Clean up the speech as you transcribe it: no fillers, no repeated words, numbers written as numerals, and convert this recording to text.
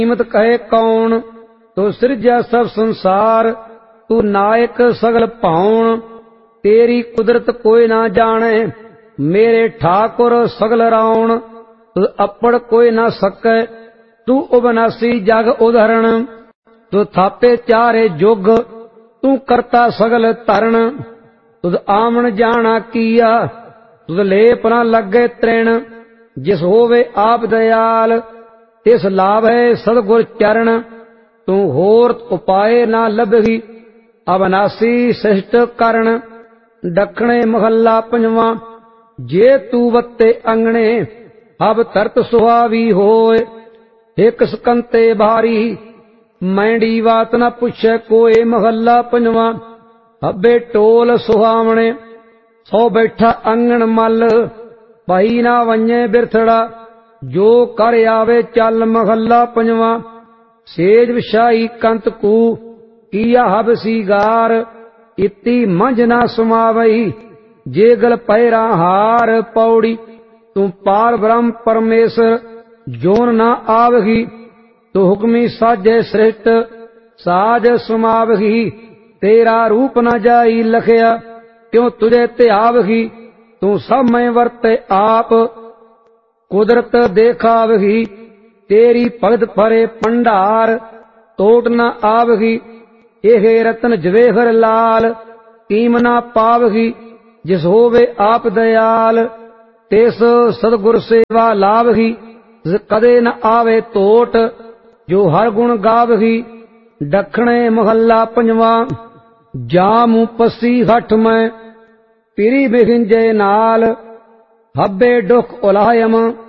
कीमत कहे कौन, तो सिरजा सब संसार, तू नायक सगल पाउन। तेरी कुदरत कोई ना जाने, मेरे ठाकुर सगल राउण। तू अपड़ कोई ना सकै, तू अविनाशी जग उदाहरण। तू थापे चारे जुग, तू करता सगल तरण। तुद आमन जाना किया, तुद लेप न लगे तृण। जिस होवे आप दयाल, तिस लाभ है सदगुर चरण। तू होर उपाय ना लभही, अविनाशी सृष्ट करण। दखणे महला पंजवा, जे तू वत्ते अंगणे, हब तरत सुहावी होए। एक सकंते भारी, मैंडी बात न पुछे कोई। महला पंजवा, हबे टोल सुहावणे, सौ बैठा अंगण मल। भाई ना वन्ये बिरथड़ा, जो कर आवे चल। महला पंजवा, सेज विछाई कंत कू, किया हब सीगार। इति मंझ ना समावई, जे गल पैरा हार। पौड़ी, तू पार ब्रह्म परमेश्वर, जोन ना आवही। तू हुक्मी साजे सृष्ट, साज समावही। तेरा रूप न जाई लखया, क्यों तुझे त्यावही। तू सब में वर्ते आप, कुदरत देखावही। तेरी भगत फरे भंडार, तोट न आवही। एहे रतन जवेहर लाल, कीम ना पावही। जिस होवे आप दयाल, तेस सदगुर सेवा लावही। जिस कदे न आवे तोट, जो हर गुण गावही। दखणे महला पंजवा, जामू पसी हठ में, पिरी बिहिंजे नाल। हब्बे दुख उलायम,